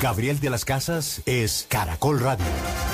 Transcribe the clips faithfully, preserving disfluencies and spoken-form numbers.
Gabriel de las Casas es Caracol Radio.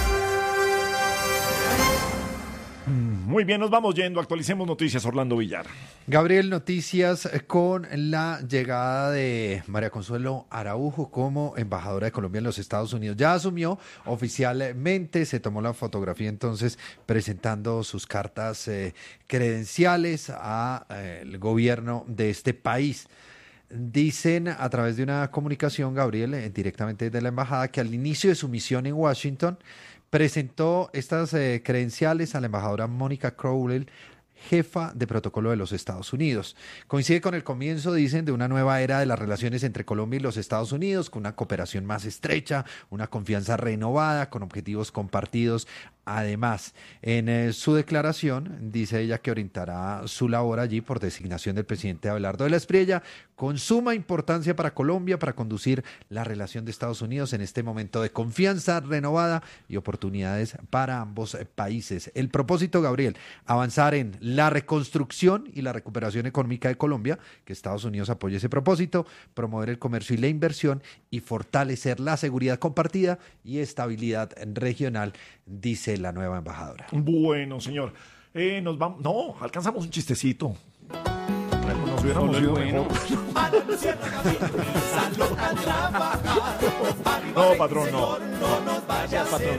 Muy bien, nos vamos yendo. Actualicemos noticias, Orlando Villar. Gabriel, noticias con la llegada de María Consuelo Araujo como embajadora de Colombia en los Estados Unidos. Ya asumió oficialmente, se tomó la fotografía entonces presentando sus cartas eh, credenciales al eh, gobierno de este país. Dicen a través de una comunicación, Gabriel, eh, directamente desde la embajada, que al inicio de su misión en Washington presentó estas eh, credenciales a la embajadora Mónica Crowley, jefa de protocolo de los Estados Unidos. Coincide con el comienzo, dicen, de una nueva era de las relaciones entre Colombia y los Estados Unidos, con una cooperación más estrecha, una confianza renovada, con objetivos compartidos. Además, en eh, su declaración, dice ella que orientará su labor allí por designación del presidente Abelardo de la Espriella, con suma importancia para Colombia, para conducir la relación de Estados Unidos en este momento de confianza renovada y oportunidades para ambos países. El propósito, Gabriel, avanzar en la reconstrucción y la recuperación económica de Colombia, que Estados Unidos apoye ese propósito, promover el comercio y la inversión y fortalecer la seguridad compartida y estabilidad regional, dice la nueva embajadora. Bueno, señor. Eh, nos vamos. No, alcanzamos un chistecito. Nos hubiéramos ido bueno. No, patrón, no. No nos vayas patrón,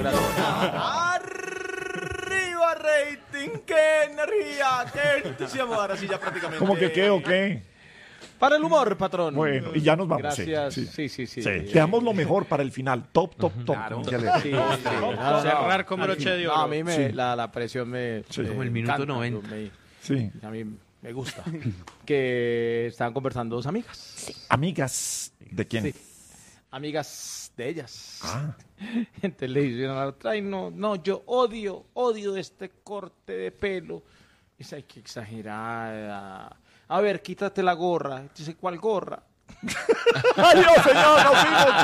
Arriba rating, qué energía, qué entusiasmo. Ahora sí ya prácticamente. ¿Cómo que qué o qué? Para el humor, patrón. Bueno, y ya nos vamos. Gracias. Sí, Sí, sí, sí. sí. Dejamos lo mejor para el final. Top, top, top. Claro. Ya le- Sí, sí. No, no, Cerrar con broche de no, oro. a mí me, Sí. la, la presión me... Sí. me Como el minuto encanta, noventa. me- Sí. a mí me gusta. Que estaban conversando dos amigas. Amigas, ¿de quién? Sí. Amigas de ellas. Ah. Entonces le dicen a la otra, ay, no, no, yo odio, odio este corte de pelo. Dice, ay, qué exagerada. A ver, quítate la gorra. Dice, ¿cuál gorra? Adiós, señor. Nos vimos.